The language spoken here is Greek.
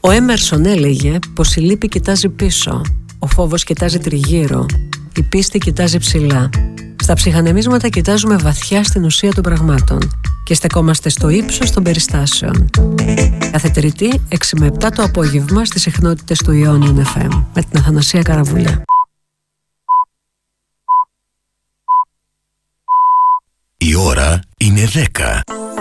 Ο Έμερσον έλεγε πως η λύπη κοιτάζει πίσω, ο φόβος κοιτάζει τριγύρω, η πίστη κοιτάζει ψηλά. Στα ψυχανεμίσματα κοιτάζουμε βαθιά στην ουσία των πραγμάτων και στεκόμαστε στο ύψος των περιστάσεων. Κάθε Τρίτη, 6 με 7 το απόγευμα στις συχνότητες του Ionian FM με την Αθανασία Καραβουλιά. Η ώρα είναι 10.